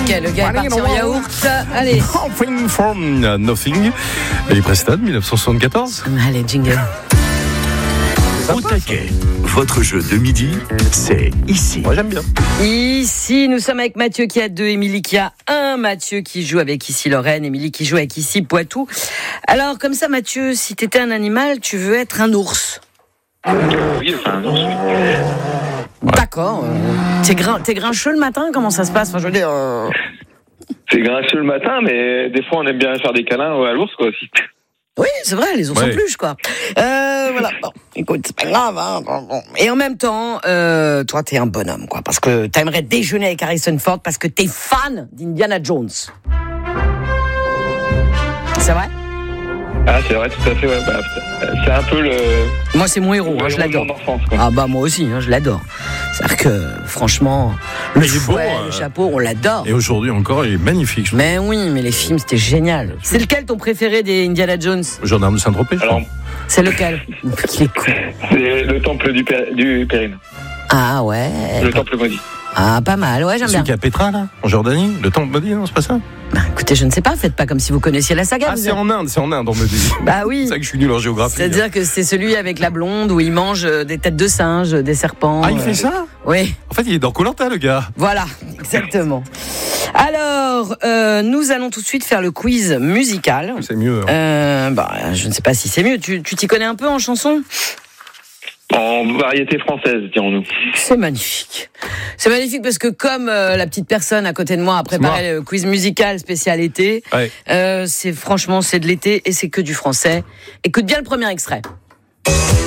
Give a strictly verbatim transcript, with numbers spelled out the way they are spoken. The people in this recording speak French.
Ok, le gars est parti en yaourt. Allez. Nothing from Nothing. Ellie Preston, dix-neuf cent soixante-quatorze. Allez, jingle. Au taquet, votre jeu de midi, c'est ici. Moi, j'aime bien. Ici, nous sommes avec Mathieu qui a deux, Émilie qui a un, Mathieu qui joue avec ici Lorraine, Émilie qui joue avec ici Poitou. Alors, comme ça, Mathieu, si t'étais un animal, tu veux être un ours? Oui, enfin, un ours. Ouais. D'accord. Euh, t'es, grin, t'es grincheux le matin? Comment ça se passe? Enfin, je veux dire... Euh... C'est grincheux le matin, mais des fois, on aime bien faire des câlins à l'ours, quoi, aussi. Oui, c'est vrai, les ours Ouais. en peluche, quoi. Euh, voilà. Bon, écoute, c'est pas grave, hein. Et en même temps, euh, toi, t'es un bonhomme, quoi, parce que t'aimerais déjeuner avec Harrison Ford parce que t'es fan d'Indiana Jones. C'est vrai? Ah, c'est vrai, tout à fait, ouais. Bah, c'est un peu le... Moi, c'est mon héros, le hein, je l'adore. d'enfance, quoi. Ah bah moi aussi, hein, je l'adore. C'est-à-dire que, franchement, le Il est beau, fouet, euh, le chapeau, on l'adore. Et aujourd'hui encore, il est magnifique. je trouve. Mais oui, mais les films, c'était génial. C'est lequel ton préféré des Indiana Jones? Gendarme de Saint-Tropez. je Alors, crois. C'est lequel? Il est con. c'est le temple du, Pér- du Périne. Ah ouais. Le temple maudit. Ah, pas mal, ouais, j'aime Celui bien. qui a Petra, là, en Jordanie. Le temple maudit, non, c'est pas ça? Bah, écoutez, je ne sais pas, faites pas comme si vous connaissiez la saga. Ah, vous c'est êtes- en Inde, c'est en Inde, on me dit. Bah oui. C'est ça que je suis nul en géographie. C'est-à-dire que c'est celui avec la blonde où il mange euh, des têtes de singe, des serpents. Ah, il euh, fait ça? Oui, En fait, il est dans Koh-Lanta, le gars. voilà, exactement. Alors, euh, nous allons tout de suite faire le quiz musical. C'est mieux. hein. Euh, bah, je ne sais pas si c'est mieux. Tu, tu t'y connais un peu en chanson? En variété française, dirons-nous. C'est magnifique. C'est magnifique parce que comme euh, la petite personne à côté de moi a préparé moi. le quiz musical spécial été, Ouais. euh, c'est franchement c'est de l'été et c'est que du français. Écoute bien le premier extrait.